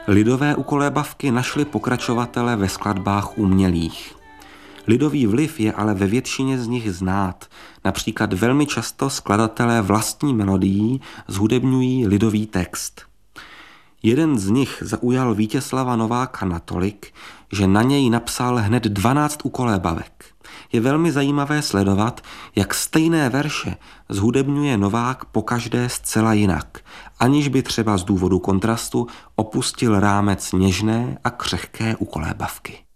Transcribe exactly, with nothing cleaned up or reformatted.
Lidové ukolébavky našly pokračovatele ve skladbách umělých. Lidový vliv je ale ve většině z nich znát. Například velmi často skladatelé vlastní melodií zhudebňují lidový text. Jeden z nich zaujal Vítězslava Nováka natolik, že na něj napsal hned dvanáct ukolébavek. Je velmi zajímavé sledovat, jak stejné verše zhudebňuje Novák pokaždé zcela jinak, aniž by třeba z důvodu kontrastu opustil rámec něžné a křehké ukolébavky.